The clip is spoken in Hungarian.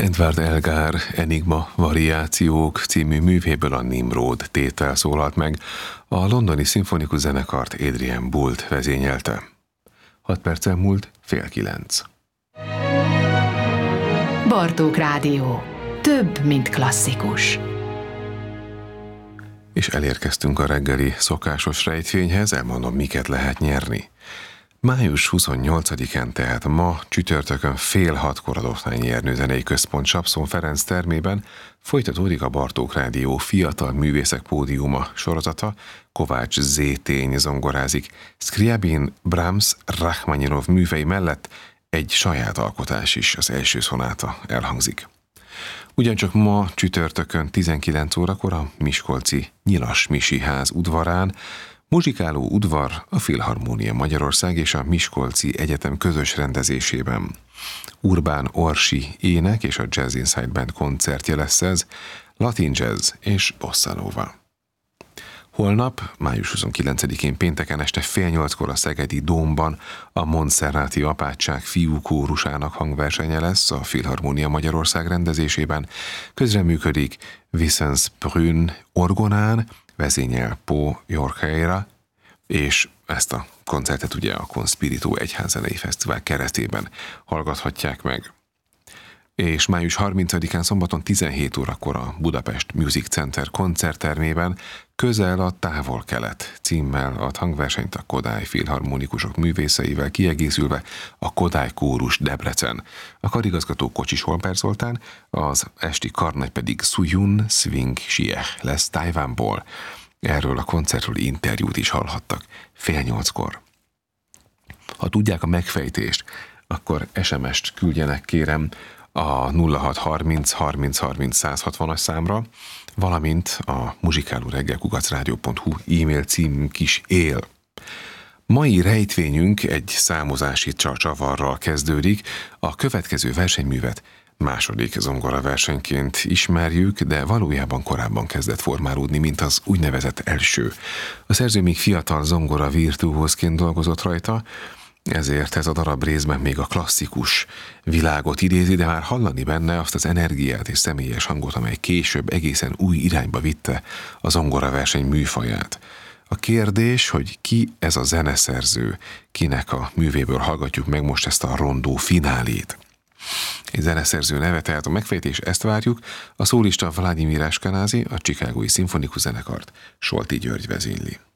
Edward Elgar Enigma variációk című művéből a Nimród tétel szólalt meg, a londoni szimfonikus zenekart Adrian Boult vezényelte. 6 perccel múlt 8:30. Bartók Rádió. Több, mint klasszikus. És elérkeztünk a reggeli szokásos rejtvényhez, elmondom, miket lehet nyerni. Május 28-án, tehát ma csütörtökön 5:30 a Dolfány Ernőzenei Központ Sapszon Ferenc termében folytatódik a Bartók Rádió Fiatal Művészek Pódiuma sorozata. Kovács Zétény zongorázik. Skriabin, Brahms, Rachmaninov művei mellett egy saját alkotás is, az első szonáta elhangzik. Ugyancsak ma csütörtökön 19 órakor a miskolci Nyilas Misi Ház udvarán muzsikáló udvar, a Filharmónia Magyarország és a Miskolci Egyetem közös rendezésében. Urbán Orsi ének és a Jazz Inside Band koncertje lesz ez, latin jazz és bossa nova. Holnap, május 29-én pénteken este 7:30 a Szegedi Dómban a Montserrati Apátság fiúkórusának hangversenye lesz a Filharmónia Magyarország rendezésében. Közreműködik Vicens Brün orgonán, vezényel Pó Jorqueira, és ezt a koncertet ugye a Conspirito Egyházzenei Fesztivál keretében hallgathatják meg. És május 30-án szombaton 17 órakor a Budapest Music Center koncerttermében Közel a távol-kelet címmel ad hangversenyt a Kodály filharmonikusok művészeivel kiegészülve a Kodály Kórus Debrecen. A karigazgató Kocsis Holper Zoltán, az esti karnagy pedig Suyun Swing Sieh lesz Tajvánból. Erről a koncertről interjút is hallhattak 7:30. Ha tudják a megfejtést, akkor SMS-t küldjenek kérem a 0630 30 30 160-as számra, valamint a muzsikálóreggel@radio.hu e-mail címünk is él. Mai rejtvényünk egy számozási csavarral kezdődik. A következő versenyművet második zongoraversenyként ismerjük, de valójában korábban kezdett formálódni, mint az úgynevezett első. A szerző még fiatal zongora virtuózként dolgozott rajta, ezért ez a darab részben még a klasszikus világot idézi, de már hallani benne azt az energiát és személyes hangot, amely később egészen új irányba vitte a zongoraverseny műfaját. A kérdés, hogy ki ez a zeneszerző, kinek a művéből hallgatjuk meg most ezt a rondó finálét. Egy zeneszerző neve, tehát a megfejtés, ezt várjuk. A szólista Vladimir Ashkenazi, a Chicagói Szimfonikus Zenekart Solti György vezényli.